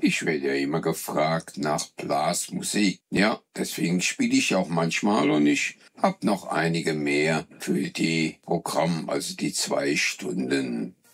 Ich werde ja immer gefragt nach Blasmusik. Ja, deswegen spiele ich auch manchmal und ich hab noch einige mehr für die Programm, also die 2 Stunden